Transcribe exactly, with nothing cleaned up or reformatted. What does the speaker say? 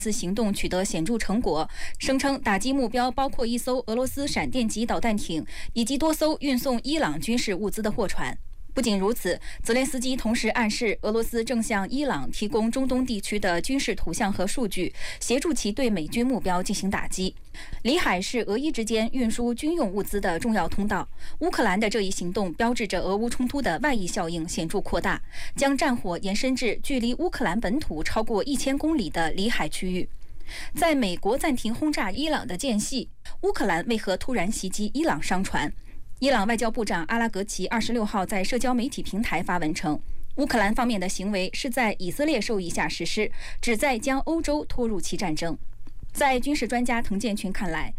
此行动取得显著成果，声称打击目标包括一艘俄罗斯闪电级导弹艇以及多艘运送伊朗军事物资的货船。不仅如此，泽连斯基同时暗示俄罗斯正向伊朗提供中东地区的军事图像和数据，协助其对美军目标进行打击。里海是俄伊之间运输军用物资的重要通道。乌克兰的这一行动标志着俄乌冲突的外溢效应显著扩大，将战火延伸至距离乌克兰本土超过一千公里的里海区域。在美国暂停轰炸伊朗的间隙，乌克兰为何突然袭击伊朗商船？伊朗外交部长阿拉格齐二十六号在社交媒体平台发文称，乌克兰方面的行为是在以色列授意下实施，旨在将欧洲拖入其战争。在军事专家滕建群看来，